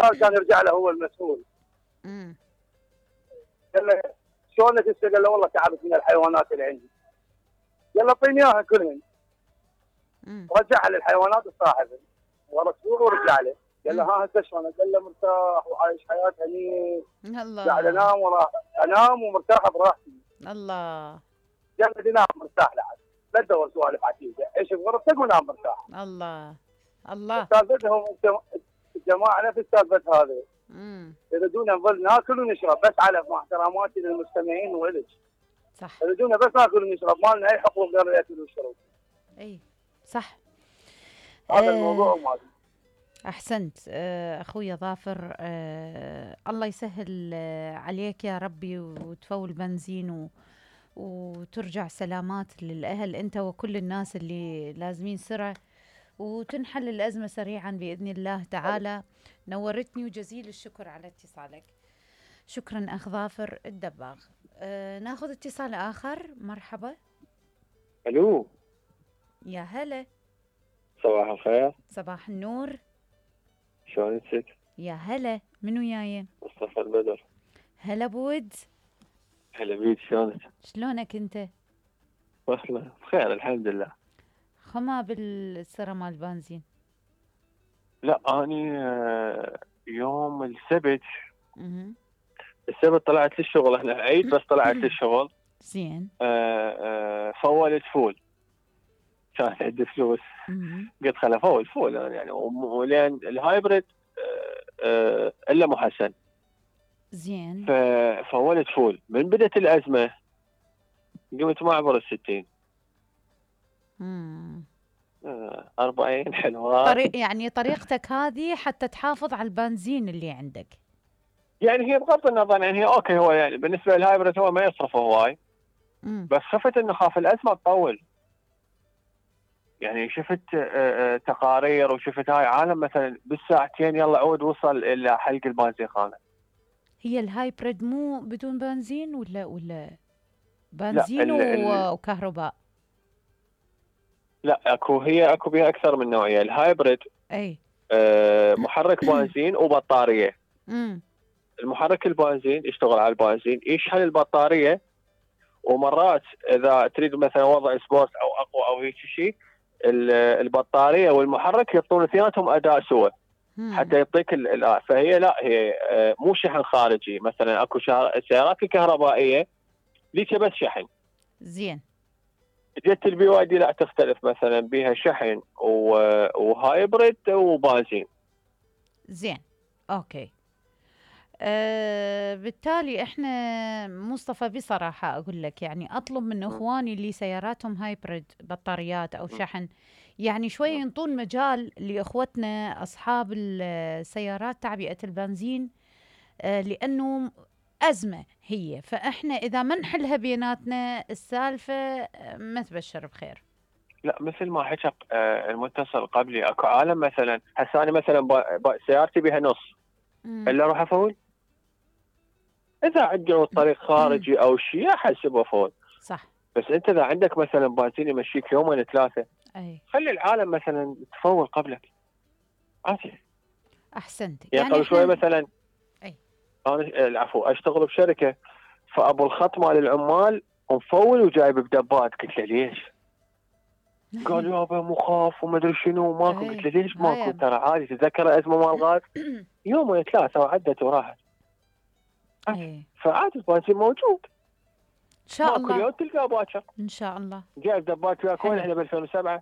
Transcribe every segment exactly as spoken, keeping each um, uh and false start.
الرجال كان يرجع له هو المسؤول. امم قال له شلونك هسه؟ قال له والله تعبت من الحيوانات اللي عندي. قال له اعطيني اياها كلهن. امم رجعها للحيوانات الصاحبه ورا اسبوع ورجع له. قال له ها هسه شلونك؟ قال له مرتاح وعايش حياه هني، قاعد الله انام وراح انام ومرتاح براحتي. الله قال له نام مرتاح لعد، لا تدور سوالف عتيقه، عيش بغرفتك ونام مرتاح. الله الله. سالفتهم الجماعه نفس سالفه هذه، امم يريدون نظل ناكل ونشرب بس، على مع احتراماتي للمستمعين والك. صح. يريدون بس ناكل ونشرب، ما لنا اي حقوق غير الاكل والشرب. اي صح. هذا آه الموضوع وما في. احسنت. آه اخوي ظافر، آه الله يسهل آه عليك يا ربي، وتفول بنزين و وترجع سلامات للأهل أنت وكل الناس اللي لازمين سرعة، وتنحل الأزمة سريعا بإذن الله تعالى. نورتني وجزيل الشكر على اتصالك. شكرا أخ ظافر الدباغ. أه ناخذ اتصال آخر. مرحبا. الو، يا هلا. صباح الخير. صباح النور. شلونك ست؟ يا هلا، منو جاي؟ مصطفى البدر. هلا بود. هلا بيك، شلونك؟ شلونك انت؟ والله بخير الحمد لله. خما بالسرة مال البنزين. لا اني آه، يوم السبت اها السبت طلعت للشغل، احنا عيد بس طلعت للشغل. زين. آه، آه، فولت فول، كانت عندي فلوس. اها قلت خل افول فول أنا يعني، ولين الهايبريد آه، آه، الا محسن. زين. ففولت فول. من بدت الازمه قمت ما اعبر الستين. امم آه، أربعين حلوات. طريق يعني طريقتك هذه حتى تحافظ على البنزين اللي عندك. يعني هي بغض النظر، يعني هي اوكي، هو يعني بالنسبه للهايبريد هو ما يصرف هواي، امم بس خفت انه خاف الازمه تطول. يعني شفت آه، آه، تقارير وشفت هاي عالم مثلا بالساعتين يلا عود وصل الى حلق البنزين خانه. هي الهايبريد مو بدون بنزين ولا ولا لا بنزين ال ال و- وكهرباء؟ لا اكو، هي اكو بها اكثر من نوعيه. الهايبريد اي. آه، محرك بنزين وبطاريه. امم المحرك البنزين يشتغل على البنزين، يشحن البطاريه، ومرات اذا تريد مثلا وضع سبورت او اقوى او هيك شيء، البطاريه والمحرك يعطون اثنيناتهم اداء سوى حتى يعطيك الاداء. فهي لا، هي مو شحن خارجي. مثلا اكو السيارات الكهربائيه ليك بس شحن. زين. جت البي واي دي لا تختلف، مثلا بيها شحن وهايبريد وبنزين. زين. اوكي. أه بالتالي احنا مصطفى بصراحة اقول لك، يعني اطلب من اخواني اللي سياراتهم هايبريد بطاريات او شحن، يعني شوي ينطون مجال لاخوتنا اصحاب السيارات تعبئة البنزين، أه لانه أزمة هي. فإحنا إذا ما نحلها بيناتنا السالفة ما تبشر بخير. لا مثل ما حكى المتصل قبلي، اكو عالم مثلا هسه انا مثلا سيارتي بها نص الا اروح افول. اذا عندي الطريق خارجي او شيء احسب افول. صح. بس انت اذا عندك مثلا بنزين يمشيك يومين ثلاثه، اي خلي العالم مثلا تفول قبلك عادي. احسنت. يعني, يعني قبل شوي احنا مثلا اي انا العفو اشتغل بشركه، فابو الخط مال العمال مفول وجايب بدبات. قلت له ليش؟ قال يابا مخاف وما ادري شنو ماكو. قلت له ليش ماكو؟ ترى عادي، تتذكر الازمه مال الغاز يومين ثلاثه وعدت وراحت. اي فعادي البنزين موجود ان شاء ماكو، الله. اليوم تلقاه باكر ان شاء الله. جايب دبات وياك. وين احنا ب ألفين وسبعة؟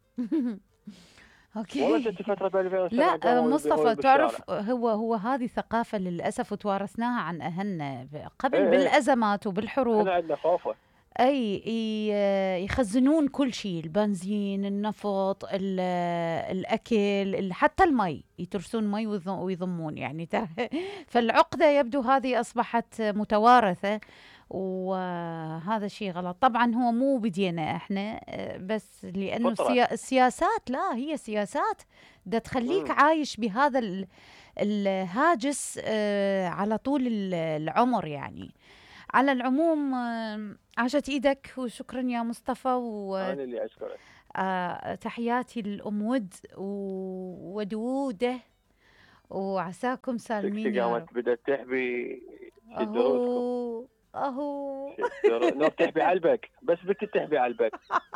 اوكي. والله جت فتره ب ألفين وسبعة لا مصطفى، بالشارع. تعرف هو هو هذه ثقافة للأسف وتوارثناها عن أهلنا قبل ايه بالأزمات وبالحروب. احنا عندنا خوفه. اي يخزنون كل شيء، البنزين، النفط، الاكل، حتى المي، يترسون مي ويضمون يعني ترى. فالعقده يبدو هذه اصبحت متوارثه، وهذا شيء غلط. طبعا هو مو بدينا احنا، بس لانه السياسات، لا هي سياسات ده تخليك م. عايش بهذا الهاجس على طول العمر يعني. على العموم عاشت ايدك وشكرا يا مصطفى، و انا اللي اشكرك. آه تحياتي للام ود ودوده وعساكم سالمين يا رب. قامت بدأت تحبي اهو اهو لو تحبي علبك بس بدك تحبي علبك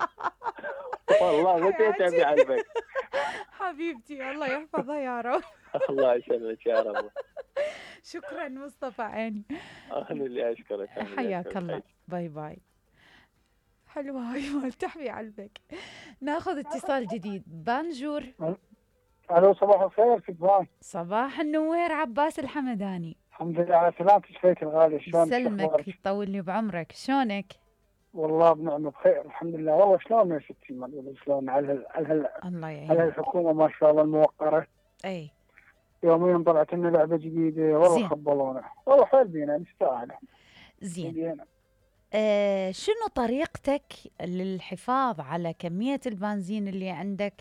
والله بدك تحبي علبك حبيبتي الله يحفظها يا رب. الله يسلمك يا رب. شكرا مصطفى عيني. أنا اللي أشكرك. حياك الله. باي باي. حلوة هاي مال تحبي علبك. ناخذ اتصال جديد. بانجور. الو صباح الخير كيفك؟ صباح النوير عباس الحمداني. الحمد لله على سلامتك شفيك الغالي. شلونك؟ سلمك يطول لي بعمرك. شلونك؟ والله بنعمه بخير الحمد لله. والله شلون يا ستي ما نقول شلون على هال على هال الله يعينك على الحكومه ما شاء الله الموقره. اي يوميا طلعت لنا لعبه جديده والله خبلونا والله حيل بينا نستاهل. زين. آه شنو طريقتك للحفاظ على كميه البنزين اللي عندك؟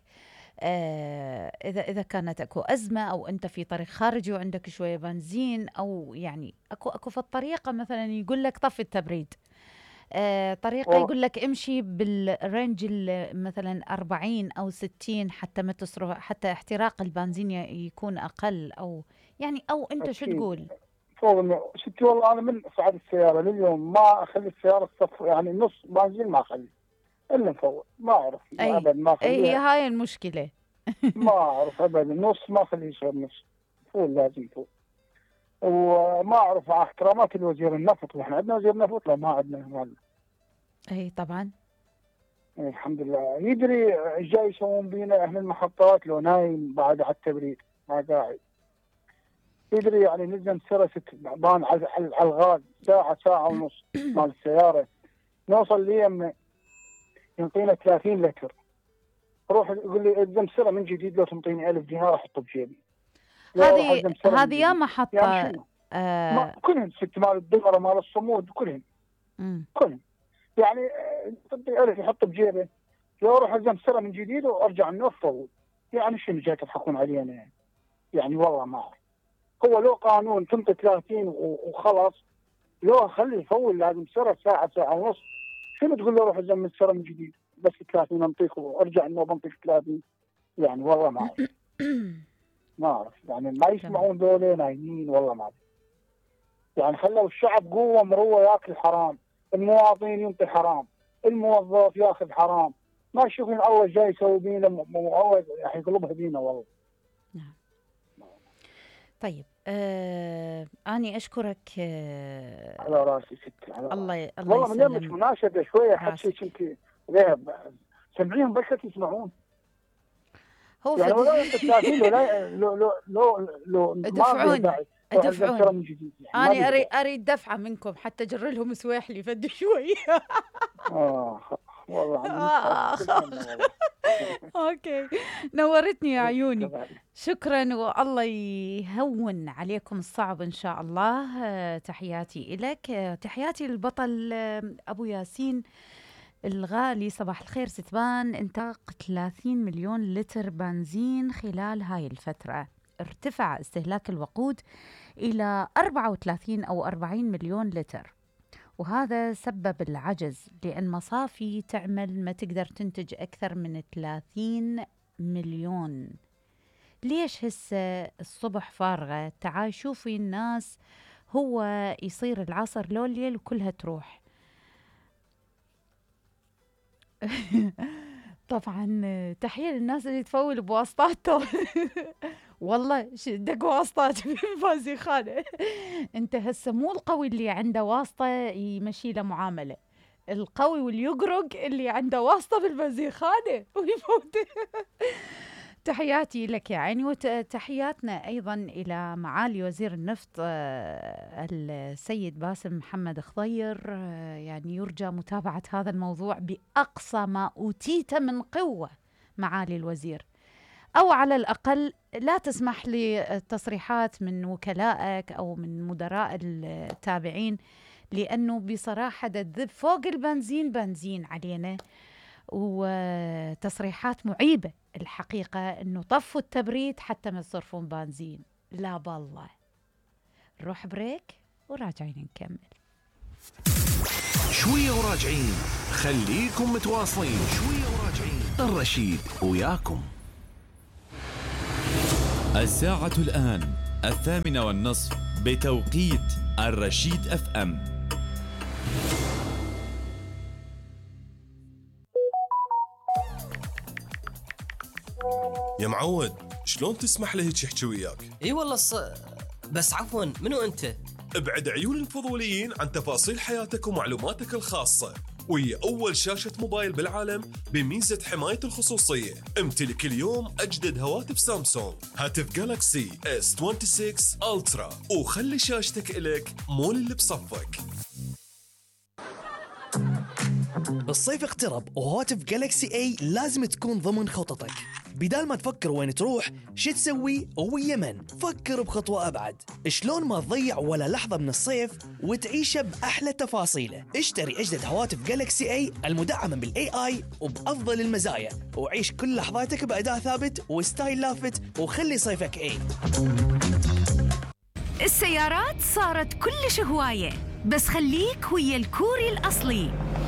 آه إذا إذا كانت أكو أزمة أو أنت في طريق خارجي وعندك شوية بنزين، أو يعني أكو أكو في الطريقة مثلا يقول لك طفي التبريد، آه طريقة يقول لك امشي بالرينج مثلا أربعين أو ستين حتى ما تصرف، حتى احتراق البنزين يكون أقل، أو يعني أو أنت شو تقول؟ ستي والله أنا من صعد السيارة لليوم ما أخلي السيارة تصفر، يعني نص بنزين ما أخلي إلا نفوت، ما أعرف أبدا ما أخليها. أي هي هاي المشكلة. ما أعرف أبدا نص ما أخليه يصير نص، فول لازم فول. وما أعرف مع احترامات الوزير النفط، وإحنا عندنا وزير نفط لا ما عندنا مال. أي طبعا. أي الحمد لله. يدري جاي يسوون بينا إحنا المحطات لو نايم بعد على التبريد ما قاعد. يدري يعني نلزم سرة ست بان على الغاز ساعة ساعة ونص مال السيارة، نوصل لي ينطينا ثلاثين لتر. روح يقول لي الزم سرة من جديد لو تنطيني ألف دينار أحطه بجيبي. هذه هذه يا محطة يعني آه كلهم ست مال الدمرة مال الصمود كلهم مم. كلهم يعني تنطي ألف يحطه بجيبه، لو أروح الزم سرة من جديد وأرجع النوفه. يعني شنو جاي تضحكون علينا يعني؟ يعني والله ما أعرف. هو لو قانون تنطي ثلاثين وخلاص، لو خلي يفول لازم سرة ساعة ساعة ونص. شنو تقول له روح أزم السرة من جديد بس ثلاثين انطيك وارجع انه بنطيك ثلاثين؟ يعني والله ما اعرف. ما اعرف يعني ما يسمعون ذولين نايمين والله ما اعرف. يعني خلوا الشعب قوه مروه ياكل حرام، المواطن ينطي حرام، الموظف ياخذ حرام، ما يشوفون الله جاي يسوي بينا الله راح يقلبها بينا والله. نعم. طيب آه أنا أشكرك آه على راسي ستي. على الله ي... الله والله من يومك مناشدة شوية حكي كنت سمعيهم بس يسمعون. هو يعني ولا التسافين ولا لو لو لو لو دفعوني دفعوني يعني أنا أريد أريد دفعة منكم حتى أجر لهم سواحلي فد شوي. آه والله آه. أوكي نورتني يا عيوني. شكرا والله يهون عليكم الصعب إن شاء الله. تحياتي إلك، تحياتي للبطل أبو ياسين الغالي. صباح الخير ستبان. انتاق ثلاثين مليون لتر بنزين خلال هاي الفترة، ارتفع استهلاك الوقود إلى أربعة وثلاثين أو أربعين مليون لتر، وهذا سبب العجز لأن مصافي تعمل ما تقدر تنتج أكثر من ثلاثين مليون. ليش هسه الصبح فارغة؟ تعال شوفي الناس، هو يصير العصر لو الليل وكلها تروح. طبعا تحية للناس اللي تفول بواسطاته. والله دق واسطات في البنزينخانة. انت هسه مو القوي اللي عنده واسطة يمشي له معاملة، القوي واللي يقرق اللي عنده واسطة بالبنزينخانة ويفوت. تحياتي لك يا عيني، وتحياتنا أيضا إلى معالي وزير النفط السيد باسم محمد خضير. يعني يرجى متابعة هذا الموضوع بأقصى ما أوتيت من قوة معالي الوزير، أو على الأقل لا تسمح لتصريحات من وكلائك أو من مدراء التابعين، لأنه بصراحة تذب فوق البنزين بنزين علينا، وتصريحات معيبة الحقيقة أنه طفوا التبريد حتى ما يصرفون بنزين. لا بالله. نروح بريك وراجعين نكمل. شوية وراجعين، خليكم متواصلين. شوية وراجعين، الرشيد وياكم. الساعة الآن الثامنة والنصف بتوقيت الرشيد اف ام. يا معود، شلون تسمح له هيك يحكي وياك؟ اي والله الص... بس عفوا، منو انت؟ ابعد عيون الفضوليين عن تفاصيل حياتك ومعلوماتك الخاصة، وهي أول شاشة موبايل بالعالم بميزة حماية الخصوصية. امتلك اليوم أجدد هواتف سامسونج، هاتف جالاكسي اس ستة وعشرين ألترا، وخلي شاشتك إلك مو اللي بصفك. الصيف اقترب وهواتف جالكسي اي لازم تكون ضمن خططك. بدال ما تفكر وين تروح شو تسوي ويا من، فكر بخطوة أبعد. شلون ما تضيع ولا لحظة من الصيف وتعيشه بأحلى تفاصيله. اشتري أجدد هواتف جالكسي اي المدعمة بالاي اي وبأفضل المزايا، وعيش كل لحظاتك بأداء ثابت وستايل لافت، وخلي صيفك اي. السيارات صارت كلش هواية، بس خليك ويا الكوري الأصلي.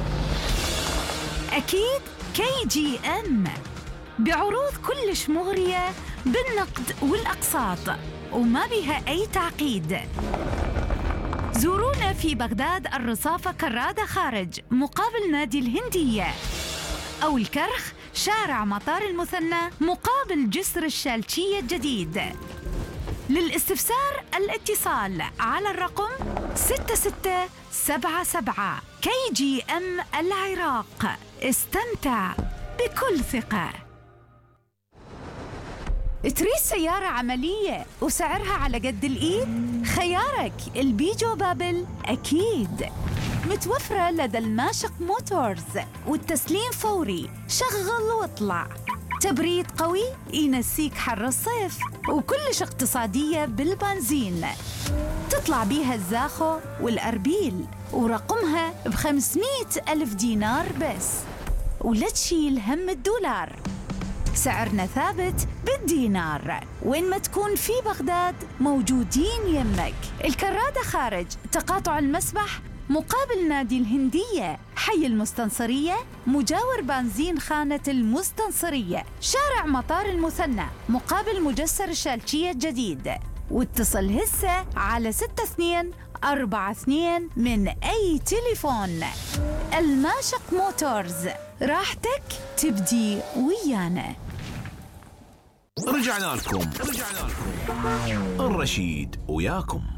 أكيد كي جي ام بعروض كلش مغرية بالنقد والأقساط وما بها أي تعقيد. زورونا في بغداد الرصافة كرادة خارج مقابل نادي الهندية، أو الكرخ شارع مطار المثنى مقابل جسر الشالشية الجديد. للاستفسار الاتصال على الرقم ستة ستة سبعة سبعة. كي جي ام العراق، استمتع بكل ثقة. تريد سيارة عملية وسعرها على قد الإيد؟ خيارك البيجو بابل أكيد. متوفرة لدى الماشق موتورز، والتسليم فوري، شغل واطلع. تبريد قوي ينسيك حر الصيف، وكلش اقتصادية بالبنزين. تطلع بيها الزاخو والأربيل، ورقمها بخمسمية ألف دينار بس، ولا تشيل هم الدولار. سعرنا ثابت بالدينار، وين ما تكون في بغداد موجودين يمك. الكرادة خارج تقاطع المسبح مقابل نادي الهندية، حي المستنصرية مجاور بنزين خانة المستنصرية، شارع مطار المثنى مقابل مجسر الشالشية الجديد. واتصل هسه على ستة اثنين أربعة اثنين من أي تليفون. الماشق موتورز، راحتك تبدي ويانا. رجعنا لكم رجعنا لكم الرشيد وياكم.